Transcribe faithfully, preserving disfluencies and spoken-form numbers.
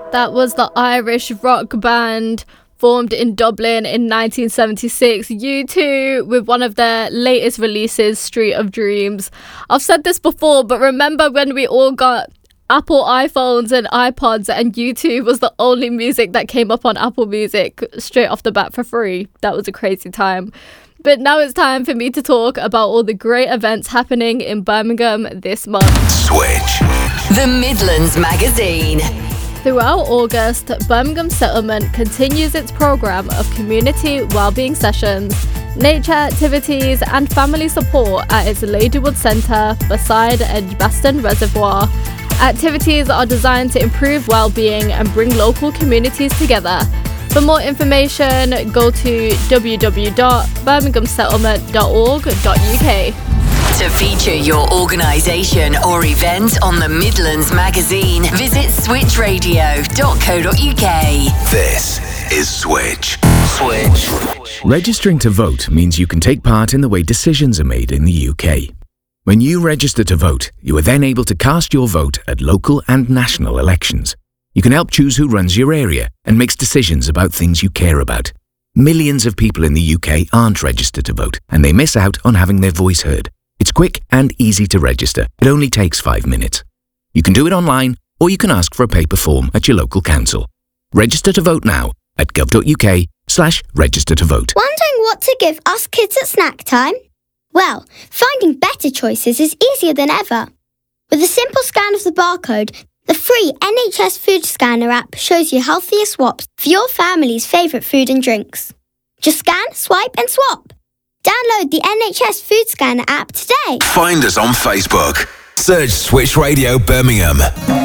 That was the Irish rock band formed in Dublin in nineteen seventy-six, U two, with one of their latest releases, Street of Dreams. I've said this before, but remember when we all got Apple iPhones and iPods and U two was the only music that came up on Apple Music straight off the bat for free? That was a crazy time. But now it's time for me to talk about all the great events happening in Birmingham this month. Switch. The Midlands Magazine. Throughout August, Birmingham Settlement continues its programme of community wellbeing sessions, nature activities and family support at its Ladywood Centre beside Edgbaston Reservoir. Activities are designed to improve wellbeing and bring local communities together. For more information, go to w w w dot birmingham settlement dot org dot u k. To feature your organisation or event on the Midlands Magazine, visit switch radio dot co dot u k. This is Switch. Switch. Registering to vote means you can take part in the way decisions are made in the U K. When you register to vote, you are then able to cast your vote at local and national elections. You can help choose who runs your area and makes decisions about things you care about. Millions of people in the U K aren't registered to vote, and they miss out on having their voice heard. It's quick and easy to register. It only takes five minutes. You can do it online, or you can ask for a paper form at your local council. Register to vote now at gov dot u k slash register to vote. Wondering what to give us kids at snack time? Well, finding better choices is easier than ever. With a simple scan of the barcode, the free N H S Food Scanner app shows you healthier swaps for your family's favourite food and drinks. Just scan, swipe and swap. Download the N H S Food Scanner app today. Find us on Facebook. Search Switch Radio Birmingham.